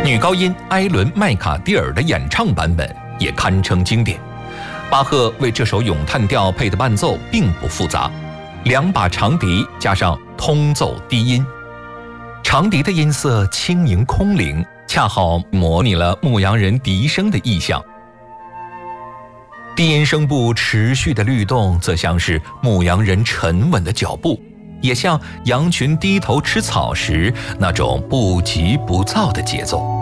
女高音埃伦·麦卡蒂尔的演唱版本也堪称经典。巴赫为这首咏叹调配的伴奏并不复杂，2把长笛加上通奏低音，长笛的音色轻盈空灵，恰好模拟了牧羊人笛声的意象。低音声部持续的律动，则像是牧羊人沉稳的脚步，也像羊群低头吃草时那种不急不躁的节奏。